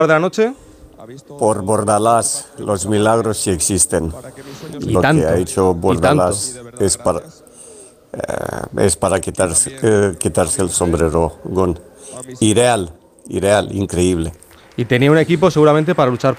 de la noche? Por Bordalás, los milagros sí existen. Y Lo tanto, que ha hecho y Bordalás es para quitarse el sombrero, Gon. Irreal, increíble. Y tenía un equipo seguramente para luchar